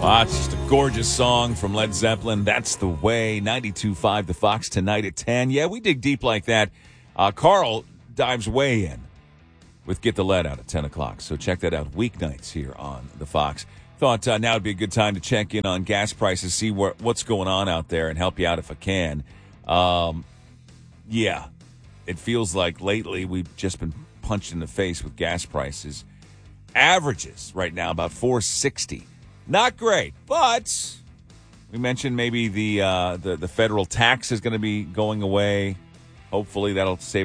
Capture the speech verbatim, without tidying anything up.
Wow, it's just a gorgeous song from Led Zeppelin. That's the way. ninety-two point five The Fox tonight at ten. Yeah, we dig deep like that. Uh, Carl dives way in with Get the Lead Out at ten o'clock. So check that out weeknights here on The Fox. Thought uh, now would be a good time to check in on gas prices, see where, what's going on out there, and help you out if I can. Um, yeah, it feels like lately we've just been punched in the face with gas prices. Averages right now about four sixty. Not great, but we mentioned maybe the uh, the, the federal tax is going to be going away. Hopefully that'll save